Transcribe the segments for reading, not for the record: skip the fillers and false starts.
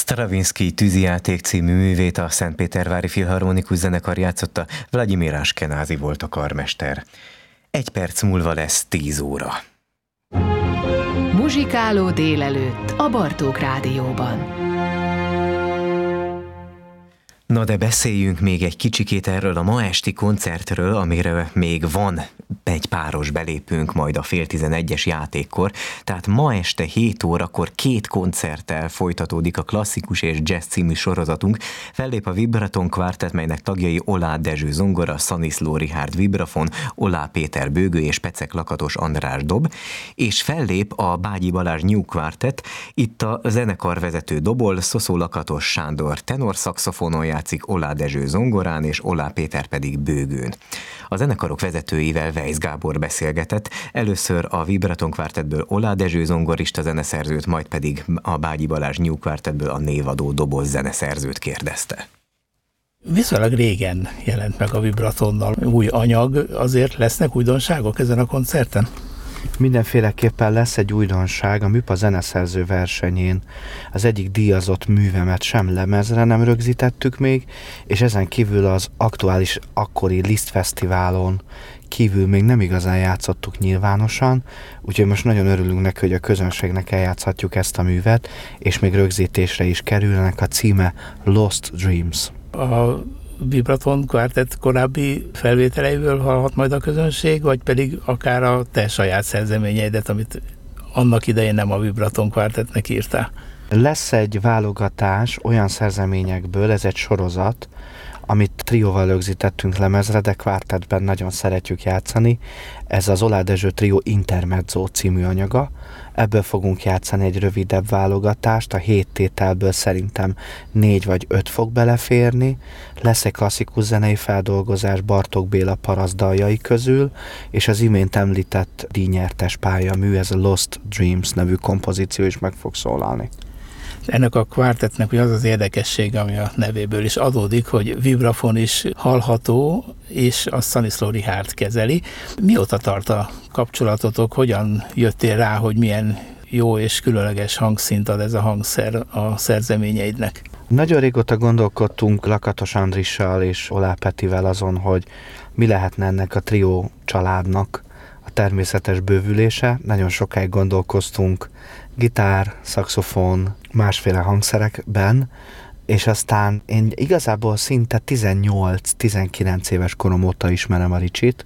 Stravinsky tűzijáték című művét a Szentpétervári Filharmonikus Zenekar játszotta, Vladimir Ashkenazi volt a karmester. 1 perc múlva lesz 10 óra. Muzsikáló délelőtt a Bartók Rádióban. Na de beszéljünk még egy kicsikét erről a ma esti koncertről, amire még van egy páros belépünk majd a 10:30-es játékkor. Tehát ma este 7 órakor 2 koncerttel folytatódik a klasszikus és jazz című sorozatunk. Fellép a Vibraton Quartet, melynek tagjai Oláh Dezső zongora, Szaniszló Richárd vibrafon, Oláh Péter bőgő és Pecek Lakatos András dob, és fellép a Bágyi Balázs New Quartet. Itt a zenekarvezető dobol, Szoszó Lakatos Sándor tenor szaxofonon játszik, Oláh Dezső zongorán és Oláh Péter pedig bőgőn. A zenekarok vezetőivel Weisz Gábor beszélgetett, először a Vibraton Quartetből Oláh Dezső zongorista zeneszerzőt, majd pedig a Bágyi Balázs New Quartetből a névadó doboz zeneszerzőt kérdezte. Viszonylag régen jelent meg a Vibratonnal új anyag, azért lesznek újdonságok ezen a koncerten? Mindenféleképpen lesz egy újdonság. A MÜPA zeneszerző versenyén az egyik díjazott művemet sem lemezre nem rögzítettük még, és ezen kívül az aktuális akkori Liszt Fesztiválon kívül még nem igazán játszottuk nyilvánosan, úgyhogy most nagyon örülünk neki, hogy a közönségnek eljátszhatjuk ezt a művet, és még rögzítésre is kerülnek. A címe Lost Dreams. A Vibraton Quartet korábbi felvételeiből hallhat majd a közönség, vagy pedig akár a te saját szerzeményeidet, amit annak idején nem a Vibraton Quartetnek írtál? Lesz egy válogatás olyan szerzeményekből, ez egy sorozat, amit trióval rögzítettünk lemezre, de kvártetben nagyon szeretjük játszani. Ez az Oláh Dezső Trió Intermezzo című anyaga. Ebből fogunk játszani egy rövidebb válogatást, a 7 tételből szerintem 4 vagy 5 fog beleférni. Lesz egy klasszikus zenei feldolgozás Bartók Béla paraszt daljai közül, és az imént említett díjnyertes pályamű, ez a Lost Dreams nevű kompozíció is meg fog szólalni. Ennek a kvártetnek az az érdekessége, ami a nevéből is adódik, hogy vibrafon is hallható, és a Szaniszló Richárd kezeli. Mióta tart a kapcsolatotok? Hogyan jöttél rá, hogy milyen jó és különleges hangszint ad ez a hangszer a szerzeményeidnek? Nagyon régóta gondolkodtunk Lakatos Andrissal és Oláh Petivel azon, hogy mi lehetne ennek a trió családnak a természetes bővülése. Nagyon sokáig gondolkoztunk gitár, szaxofon, másféle hangszerekben, és aztán én igazából szinte 18-19 éves korom óta ismerem a Ricsit.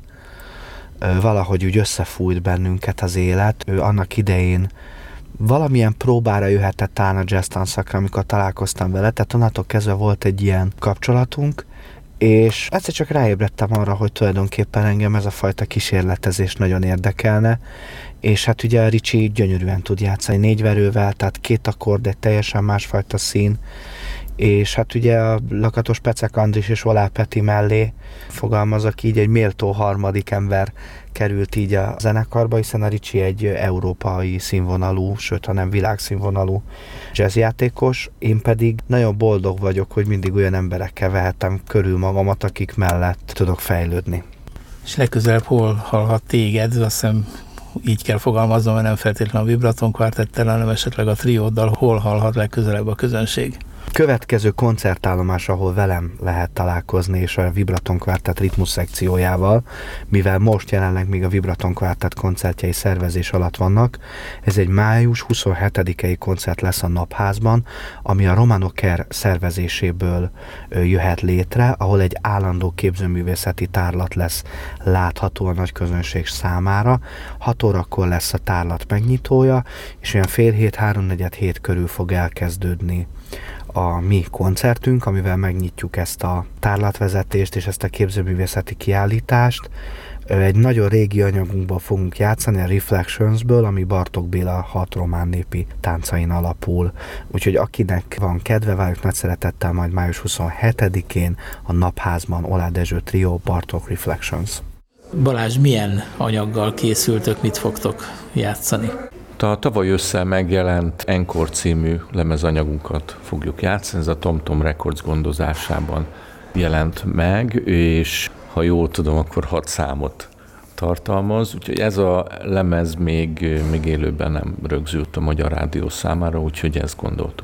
Valahogy úgy összefújt bennünket az élet. Ő annak idején valamilyen próbára jöhetett talán a jazz tanszakra, amikor találkoztam vele, tehát onnantól kezdve volt egy ilyen kapcsolatunk, és egyszer csak ráébredtem arra, hogy tulajdonképpen engem ez a fajta kísérletezés nagyon érdekelne, és hát ugye a Ricsi gyönyörűen tud játszani 4 verővel, tehát 2 akkord, egy teljesen másfajta szín, és hát ugye a Lakatos Pecek Andris és Oláh Peti mellé, fogalmazok így, egy méltó harmadik ember került így a zenekarba, hiszen a Ricsi egy európai színvonalú, sőt, ha nem világszínvonalú jazzjátékos, én pedig nagyon boldog vagyok, hogy mindig olyan emberekkel vehetem körül magamat, akik mellett tudok fejlődni. És legközelebb hol hallhat téged? Azt hiszem így kell fogalmaznom, mert nem feltétlenül a Vibraton Quartettel, hanem esetleg a trióddal, hol hallhat legközelebb a közönség? Következő koncertállomás, ahol velem lehet találkozni, és a Vibraton Quartet ritmus szekciójával, mivel most jelenleg még a Vibraton Quartet koncertjei szervezés alatt vannak, ez egy május 27-i koncert lesz a Napházban, ami a Romano Care szervezéséből jöhet létre, ahol egy állandó képzőművészeti tárlat lesz látható a nagy közönség számára. 6 órakor lesz a tárlat megnyitója, és olyan fél 7, 3-4 körül fog elkezdődni a mi koncertünk, amivel megnyitjuk ezt a tárlatvezetést és ezt a képzőművészeti kiállítást. Egy nagyon régi anyagunkból fogunk játszani, a Reflectionsből, ami Bartók Béla 6 román népi táncain alapul. Úgyhogy akinek van kedve, várjuk nagy szeretettel majd május 27-én a Napházban Oláh Dezső Trió, Bartók Reflections. Balázs, milyen anyaggal készültök, mit fogtok játszani? A tavaly ősszel megjelent Encore című lemezanyagunkat fogjuk játszani, ez a TomTom Records gondozásában jelent meg, és ha jól tudom, akkor 6 számot tartalmaz, úgyhogy ez a lemez még élőben nem rögzült a Magyar Rádió számára, úgyhogy ezt gondoltuk.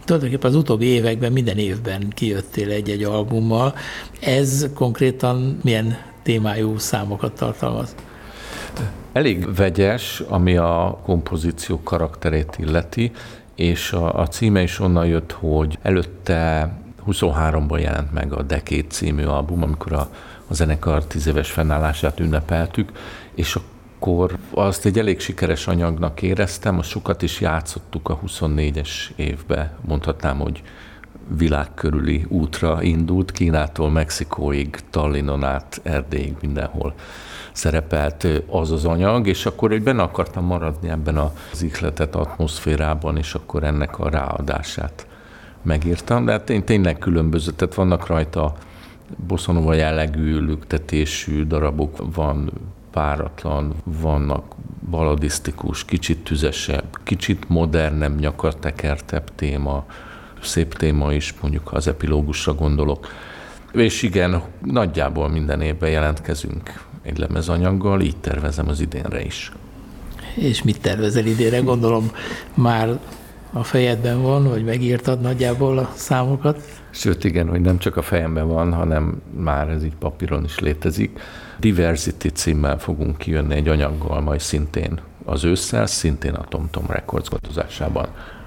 Tulajdonképpen az utóbbi években minden évben kijöttél egy-egy albummal. Ez konkrétan milyen témájú számokat tartalmaz? Elég vegyes, ami a kompozíció karakterét illeti, és a címe is onnan jött, hogy előtte 23-ban jelent meg a Decade című album, amikor a zenekar 10 éves fennállását ünnepeltük, és akkor azt egy elég sikeres anyagnak éreztem, azt sokat is játszottuk a 24-es évbe, mondhatnám, hogy világ körüli útra indult, Kínától Mexikóig, Tallinnon át, Erdélyig, mindenhol szerepelt az anyag, és akkor benne akartam maradni ebben az ihletett atmoszférában, és akkor ennek a ráadását megírtam, de hát én tényleg különböző, tehát vannak rajta bosszanova jellegű, lüktetésű darabok, van páratlan, vannak baladisztikus, kicsit tüzesebb, kicsit modernebb, nyakatekertebb téma, szép téma is, mondjuk ha az epilógusra gondolok. És igen, nagyjából minden évben jelentkezünk egy lemezanyaggal, így tervezem az idénre is. És mit tervezel idénre? Gondolom már a fejedben van, vagy megírtad nagyjából a számokat? Sőt, igen, hogy nem csak a fejemben van, hanem már ez így papíron is létezik. Diversity címmel fogunk kijönni egy anyaggal, majd szintén az ősszel, szintén a TomTom Records gondozásában.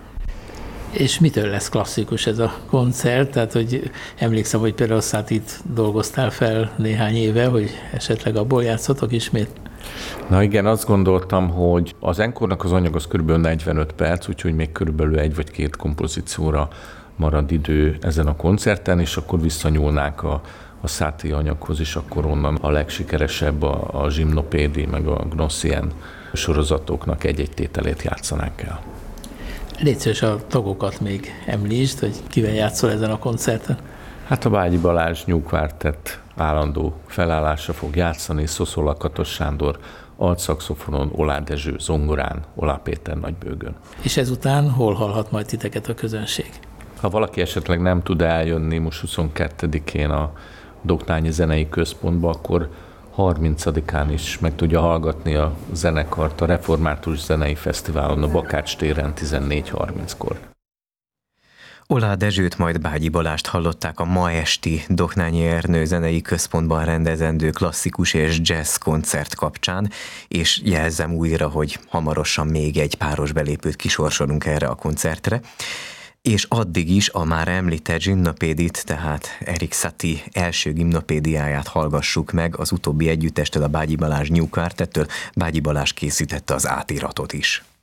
És mitől lesz klasszikus ez a koncert? Tehát, hogy emlékszem, hogy például itt dolgoztál fel néhány éve, hogy esetleg abból játszotok ismét? Na igen, azt gondoltam, hogy az Encore-nak az anyag az kb. 45 perc, úgyhogy még körülbelül 1 vagy 2 kompozícióra marad idő ezen a koncerten, és akkor visszanyúlnák a Satie anyaghoz, és akkor onnan a legsikeresebb a Gymnopédie, meg a Gnossien sorozatoknak egy-egy tételét játszanánk el. Légy szíves, a tagokat még említsd, hogy kivel játszol ezen a koncerten. Hát a Bágyi Balázs New Quartet állandó felállásra fog játszani, Szoszó Lakatos Sándor altszaxofonon, Olá Dezső zongorán, Olá Péter nagybőgön. És ezután hol hallhat majd titeket a közönség? Ha valaki esetleg nem tud eljönni most 22-én a Doknányi Zenei Központba, akkor 30-án is meg tudja hallgatni a zenekart a Református Zenei Fesztiválon a Bakács téren 14:30-kor. Olá Dezsőt, majd Bágyi Balást hallották a ma esti Doknányi Ernő Zenei Központban rendezendő klasszikus és jazz koncert kapcsán, és jelzem újra, hogy hamarosan még egy páros belépőt kisorsolunk erre a koncertre. És addig is a már említett Gymnopédit, tehát Erik Satie első gimnopédiáját hallgassuk meg az utóbbi együttestől, a Bágyi Balázs New Quartettől. Bágyi Balázs készítette az átiratot is.